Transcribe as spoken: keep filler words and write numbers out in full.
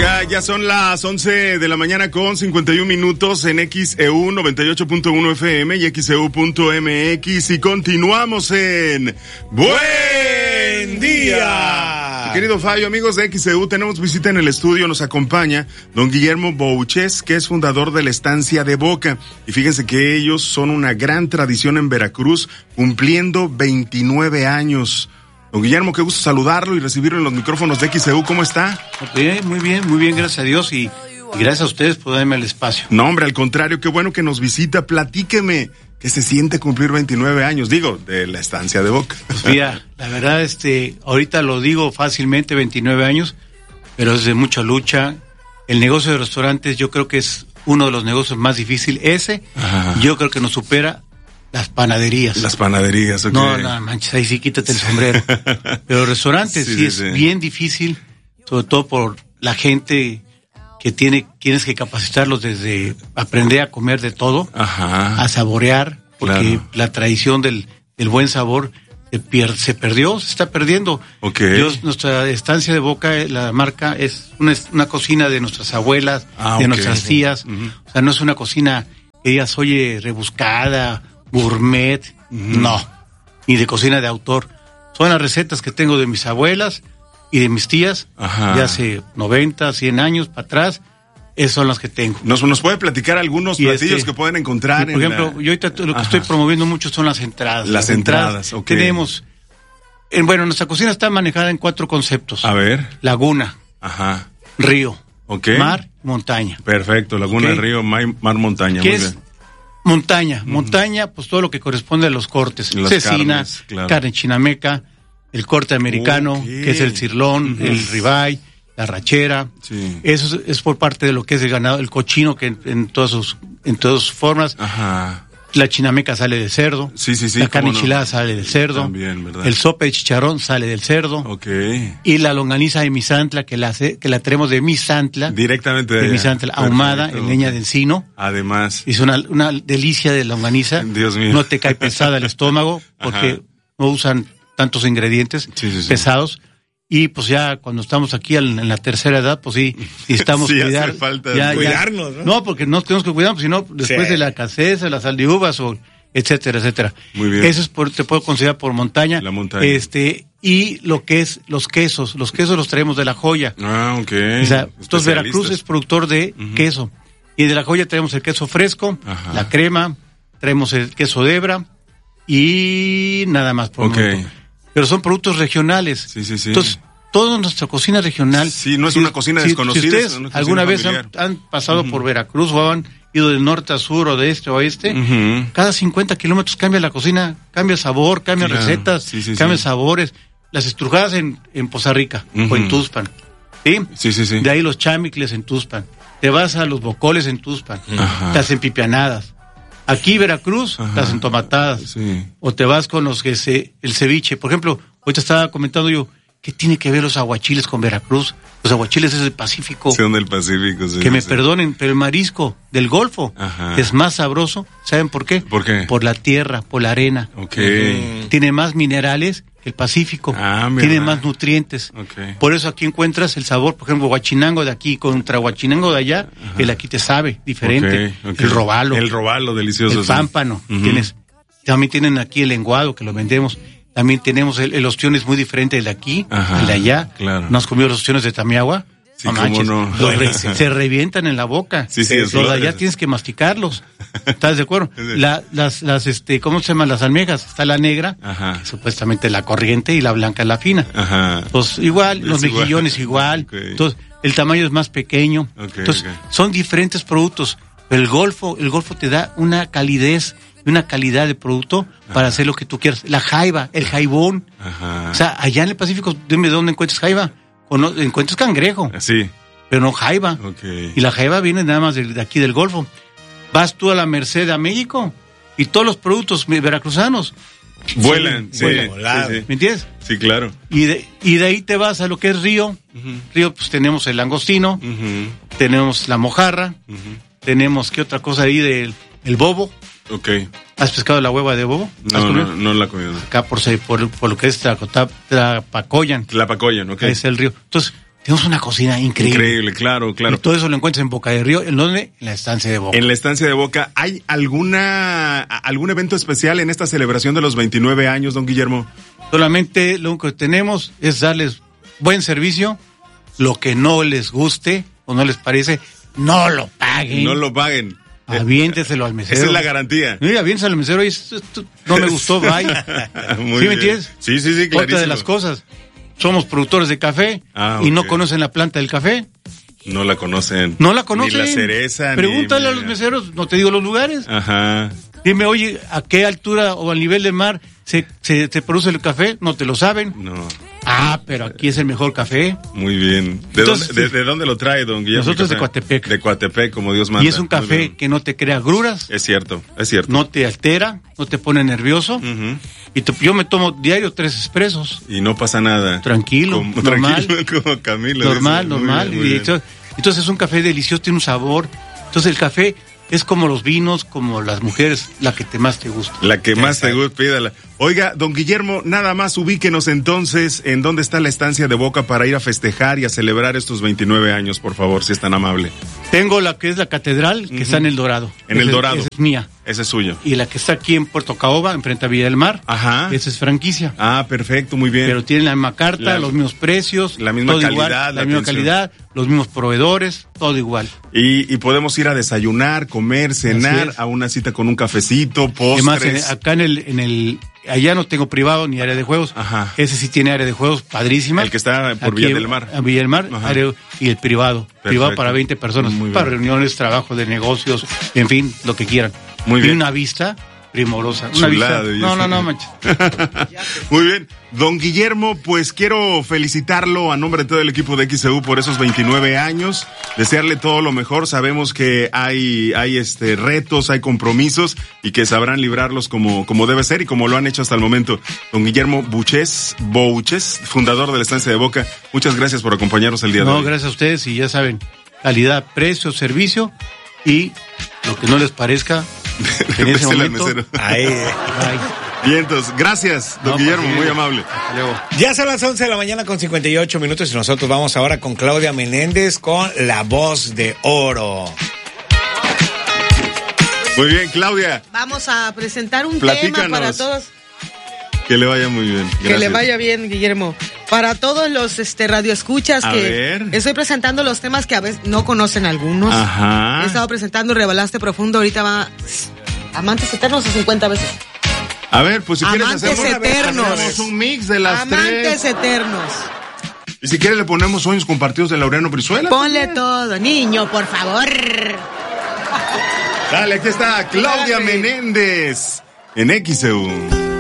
Oiga, ya son las once de la mañana con cincuenta y un minutos en X E U noventa y ocho punto uno F M y X E U punto M X y continuamos en Buen Día. Mi querido Fabio, amigos de X E U, tenemos visita en el estudio, nos acompaña don Guillermo Bouches, que es fundador de la Estancia de Boca. Y fíjense que ellos son una gran tradición en Veracruz, cumpliendo veintinueve años. Don Guillermo, qué gusto saludarlo y recibirlo en los micrófonos de X E U. ¿Cómo está? Bien, muy bien, muy bien, gracias a Dios y, y gracias a ustedes por darme el espacio. No, hombre, al contrario, qué bueno que nos visita. Platíqueme, ¿qué se siente cumplir veintinueve años? Digo, de la Estancia de Boca. Pues mira, la verdad, este, ahorita lo digo fácilmente, veintinueve años, pero es de mucha lucha. El negocio de restaurantes yo creo que es uno de los negocios más difíciles. Ese, ajá, yo creo que nos supera las panaderías. Las panaderías, ok. No, no, manches, ahí sí quítate el sombrero. Pero restaurantes sí, sí, sí es sí. bien difícil, sobre todo por la gente que tiene, tienes que capacitarlos desde aprender a comer de todo, ajá, a saborear, porque claro, la tradición del, del buen sabor se, pier, se perdió, se está perdiendo. Okay. Yo, nuestra Estancia de Boca, la marca, es una, una cocina de nuestras abuelas, ah, de okay, nuestras tías. Uh-huh. O sea, no es una cocina que digas, oye, rebuscada, gourmet, uh-huh, no, ni de cocina de autor. Son las recetas que tengo de mis abuelas y de mis tías, ajá, de hace noventa, cien años para atrás. Esas son las que tengo. ¿Nos, nos puede platicar algunos y platillos este, que pueden encontrar? Y por en ejemplo, la... yo ahorita lo que ajá, estoy promoviendo mucho son las entradas. Las, las entradas, entradas, ok. Tenemos, en, bueno, nuestra cocina está manejada en cuatro conceptos. A ver. Laguna, ajá, río, okay, mar, montaña. Perfecto, laguna, okay, río, mar, mar montaña. ¿Qué muy es? Bien. Montaña, montaña, pues todo lo que corresponde a los cortes. Las cecina, carnes, claro, carne chinameca, el corte americano, okay, que es el cirlón, uh-huh, el ribeye, la rachera. Sí. Eso es, es por parte de lo que es el ganado, el cochino, que en, en todas sus, en todas sus formas. Ajá. La chinameca sale del cerdo. Sí, sí, sí. La carne no, enchilada sale del cerdo. También, ¿verdad? El sope de chicharrón sale del cerdo. Okay. Y la longaniza de Misantla, que la hace, que la tenemos de Misantla. Directamente de, de Misantla, ahumada en leña de encino. Además. Es una, una delicia de longaniza. Dios mío. No te cae pesada el estómago, porque ajá, no usan tantos ingredientes sí, sí, sí, pesados. Y pues ya cuando estamos aquí en la tercera edad, pues sí, necesitamos sí, cuidar. Hace falta ya, cuidarnos, ya, ¿no? No, porque no tenemos que cuidarnos, sino después sí, de la caseza, la sal de uvas, o etcétera, etcétera. Muy bien. Eso es por, te puedo considerar por montaña. La montaña. Este, y lo que es los quesos. Los quesos los traemos de La Joya. Ah, ok. O sea, entonces Veracruz es productor de uh-huh, queso. Y de La Joya tenemos el queso fresco, ajá, la crema, traemos el queso de hebra y nada más por okay, momento. Pero son productos regionales. Sí, sí, sí. Entonces, toda nuestra cocina regional. Sí, no es si, una cocina si, desconocida. Si ustedes cocina alguna familiar. vez han, han pasado uh-huh, por Veracruz o han ido de norte a sur o de este a oeste, uh-huh, cada cincuenta kilómetros cambia la cocina, cambia sabor, cambia claro, recetas, sí, sí, cambia sí, sabores. Las estrujadas en, en Poza Rica uh-huh, o en Tuxpan, ¿sí? Sí, sí, sí. De ahí los chamicles en Tuxpan. Te vas a los bocoles en Tuxpan, uh-huh, te hacen pipianadas. Aquí Veracruz, ajá, te hacen tomatadas. Sí. O te vas con los que se, el ceviche. Por ejemplo, ahorita estaba comentando yo, ¿qué tiene que ver los aguachiles con Veracruz? Los aguachiles es el Pacífico. Son del Pacífico, sí. Que me sí. perdonen, pero el marisco del Golfo, ajá, es más sabroso. ¿Saben por qué? ¿Por qué? Por la tierra, por la arena. Okay. Tiene más minerales que el Pacífico. Ah, tiene más nutrientes. Okay. Por eso aquí encuentras el sabor, por ejemplo, guachinango de aquí contra guachinango de allá, ajá, el aquí te sabe diferente. Okay, okay. El robalo. El robalo, delicioso. El pámpano. Uh-huh. Tienes, también tienen aquí el lenguado, que lo vendemos. También tenemos el, el ostión es muy diferente del de aquí, ajá, el de allá. Claro. ¿No has comido los ostiones de Tamiagua? Sí, no manches, no. Los re, se revientan en la boca. Sí, sí, los de allá es. Tienes que masticarlos. ¿Estás de acuerdo? La, las, las, este, ¿cómo se llaman las almejas? Está la negra, ajá, que supuestamente la corriente, y la blanca es la fina. Ajá. Pues igual, es los igual. Mejillones igual. Okay. Entonces, el tamaño es más pequeño. Okay, Entonces, okay. son diferentes productos. El Golfo, el Golfo te da una calidez, una calidad de producto para ajá, hacer lo que tú quieras. La jaiba, el jaibón. Ajá. O sea, allá en el Pacífico, dime dónde encuentras jaiba. O no, encuentras cangrejo. Sí. Pero no jaiba. Okay. Y la jaiba viene nada más de, de aquí del Golfo. Vas tú a la Merced a México y todos los productos veracruzanos vuelan, sí, vuelan. Sí, sí. ¿Me entiendes? Sí, claro. Y de, y de ahí te vas a lo que es Río. Uh-huh. Río, pues tenemos el langostino, uh-huh, tenemos la mojarra, uh-huh, tenemos, ¿qué otra cosa ahí? Del el bobo. Ok. ¿Has pescado la hueva de bobo? No, no, no la he comido. Acá por, por, por lo que es Tlapacoyan. Tlapacoyan, ok. Es el río. Entonces, Tenemos una cocina increíble. Increíble, claro, claro. Y todo eso lo encuentras en Boca de Río. ¿En dónde? En la estancia de Boca. En la estancia de Boca. ¿Hay alguna algún evento especial en esta celebración de los veintinueve años, don Guillermo? Solamente lo único que tenemos es darles buen servicio. Lo que no les guste o no les parece, no lo paguen. No lo paguen. Aviénteselo al mesero. Esa es la garantía. Mira, aviénteselo al mesero y esto, esto no me gustó, bye. Muy ¿Sí bien. me entiendes? Sí, sí, sí, clarísimo. Otra de las cosas, somos productores de café ah, y okay. no conocen la planta del café. No la conocen. No la conocen. Ni la cereza. Pregúntale ni... a los meseros, no te digo los lugares. Ajá. Dime, oye, ¿a qué altura o al nivel del mar se, se, se produce el café? No te lo saben. No. Ah, pero aquí es el mejor café. Muy bien. ¿De, Entonces, dónde, de, de dónde lo trae, don Guillermo? Nosotros de Coatepec. De Coatepec, como Dios manda. Y es un café que no te crea agruras. Es cierto, es cierto. No te altera, no te pone nervioso. Uh-huh. Y te, yo me tomo diario tres expresos. Y no pasa nada. Tranquilo, como, normal. Tranquilo, como Camilo. Normal, dice. normal. Muy bien, muy y entonces, entonces es un café delicioso, tiene un sabor. Entonces el café es como los vinos, como las mujeres, la que te más te gusta. La que más te gusta, pídala. Oiga, don Guillermo, nada más ubíquenos entonces en dónde está la estancia de Boca para ir a festejar y a celebrar estos veintinueve años, por favor, si es tan amable. Tengo la que es la catedral, que uh-huh. está en El Dorado. En ese, El Dorado. Esa es mía. Ese es suyo. Y la que está aquí en Puerto Caoba, enfrente a Villa del Mar. Ajá. Esa es franquicia. Ah, perfecto, muy bien. Pero tienen la misma carta, la, los mismos precios. La misma calidad. Igual, la, la misma atención. calidad, los mismos proveedores, todo igual. Y, y podemos ir a desayunar, comer, cenar, a una cita con un cafecito, postres. Además, en, acá en el, en el, allá no tengo privado ni área de juegos. Ajá. Ese sí tiene área de juegos padrísima. El que está por Villa del Mar. A Villa del Mar, área, y el privado. Perfecto. Privado para veinte personas, muy para bien. Reuniones, trabajo de negocios, en fin, lo que quieran. Muy bien. Y una vista primorosa. Una Chulada, vista. No, no, no, manches. Muy bien. Don Guillermo, pues quiero felicitarlo a nombre de todo el equipo de X E U por esos veintinueve años. Desearle todo lo mejor. Sabemos que hay, hay este retos, hay compromisos y que sabrán librarlos como, como debe ser y como lo han hecho hasta el momento. Don Guillermo Buches, Bouches, fundador de la Estancia de Boca. Muchas gracias por acompañarnos el día no, de hoy. No, gracias a ustedes y ya saben, calidad, precio, servicio y lo que no les parezca. En ese momento, ahí, ahí. Vientos, gracias, don no, Guillermo, muy amable. Ya son las once de la mañana con cincuenta y ocho minutos y nosotros vamos ahora con Claudia Menéndez con La Voz de Oro. Muy bien, Claudia. Vamos a presentar un Platícanos. tema para todos. Que le vaya muy bien. Gracias. Que le vaya bien, Guillermo. Para todos los este radioescuchas a que ver. Estoy presentando los temas que a veces no conocen algunos. Ajá. He estado presentando Rebalaste Profundo, ahorita va Amantes Eternos a cincuenta veces. A ver, pues si Amantes quieres hacemos, Eternos. hacemos un mix de las Amantes tres. Eternos. Y si quieres le ponemos Sueños Compartidos de Laureano Brizuela. Ponle también. Todo, niño, por favor. Dale, aquí está Claudia Menéndez en X E U.